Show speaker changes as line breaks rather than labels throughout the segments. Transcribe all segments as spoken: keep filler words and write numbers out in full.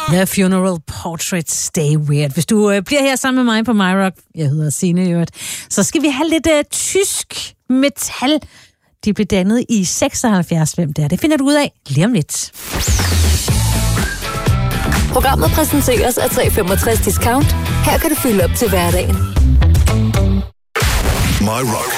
The Funeral Portrait, Stay Weird. Hvis du øh, bliver her sammen med mig på MyRock, jeg hedder Signe i øvrigt, så skal vi have lidt øh, tysk metal. De blev dannet i seksoghalvfjerds. Hvem det er, det finder du ud af lige om lidt.
Programmet præsenteres af tre femogtres Discount. Her kan du fylde op til hverdagen.
MyRock.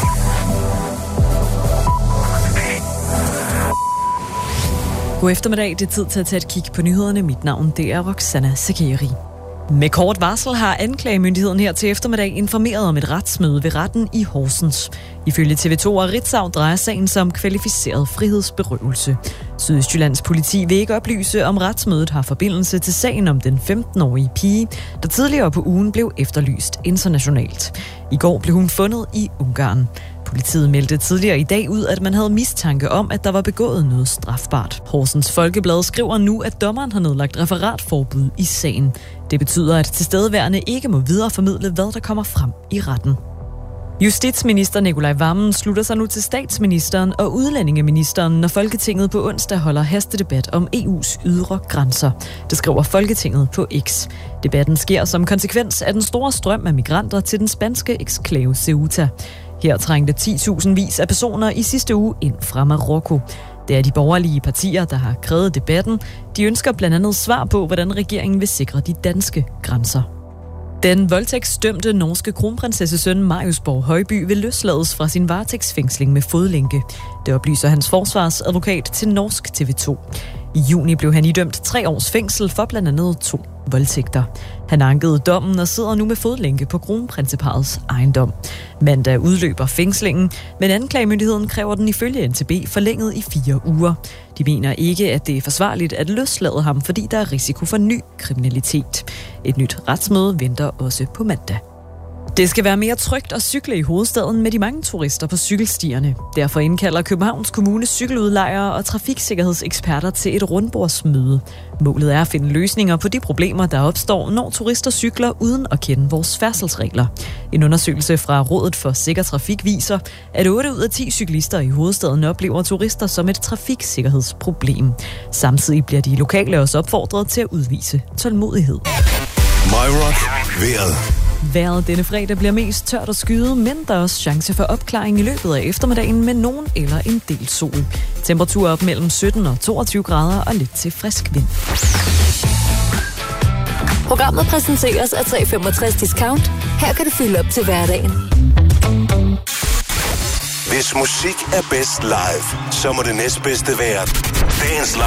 God eftermiddag, det er tid til at tage et kig på nyhederne. Mit navn, det er Roxana Zakeri. Med kort varsel har anklagemyndigheden her til eftermiddag informeret om et retsmøde ved retten i Horsens. Ifølge T V to og Ritzau drejer sagen sig om kvalificeret frihedsberøvelse. Sydøstjyllands politi vil ikke oplyse, om retsmødet har forbindelse til sagen om den femten-årige pige, der tidligere på ugen blev efterlyst internationalt. I går blev hun fundet i Ungarn. Politiet meldte tidligere i dag ud, at man havde mistanke om, at der var begået noget strafbart. Horsens Folkeblad skriver nu, at dommeren har nedlagt referatforbud i sagen. Det betyder, at tilstedeværende ikke må videreformidle, hvad der kommer frem i retten. Justitsminister Nicolai Wammen slutter sig nu til statsministeren og udlændingeministeren, når Folketinget på onsdag holder hastedebat om E U's ydre grænser. Det skriver Folketinget på X. Debatten sker som konsekvens af den store strøm af migranter til den spanske eksklave Ceuta. Her trængte ti tusind vis af personer i sidste uge ind fra Marokko. Det er de borgerlige partier, der har krævet debatten. De ønsker blandt andet svar på, hvordan regeringen vil sikre de danske grænser. Den voldtægtsdømte norske kronprinsessesøn Marius Borg Højby vil løslades fra sin varetægtsfængsling med fodlænke. Det oplyser hans forsvarsadvokat til norsk T V to. I juni blev han idømt tre års fængsel for blandt andet to voldtægter. Han ankede dommen og sidder nu med fodlænke på kronprinseparrets ejendom. Mandag udløber fængslingen, men anklagemyndigheden kræver den ifølge N T B forlænget i fire uger. De mener ikke, at det er forsvarligt at løslade ham, fordi der er risiko for ny kriminalitet. Et nyt retsmøde venter også på mandag. Det skal være mere trygt at cykle i hovedstaden med de mange turister på cykelstierne. Derfor indkalder Københavns Kommune cykeludlejere og trafiksikkerhedseksperter til et rundbordsmøde. Målet er at finde løsninger på de problemer, der opstår, når turister cykler uden at kende vores færdselsregler. En undersøgelse fra Rådet for Sikker Trafik viser, at otte ud af ti cyklister i hovedstaden oplever turister som et trafiksikkerhedsproblem. Samtidig bliver de lokale også opfordret til at udvise tålmodighed.
MyRock. Vejret.
Vejret denne fredag bliver mest tørt og skyet, men der er også chance for opklaring i løbet af eftermiddagen med nogen eller en del sol. Temperatur op mellem sytten og toogtyve grader og lidt til frisk vind.
Programmet præsenteres af tre femogtres Discount. Her kan du fylde op til hverdagen.
Hvis musik er bedst live, så må det næstbedste være dagens live.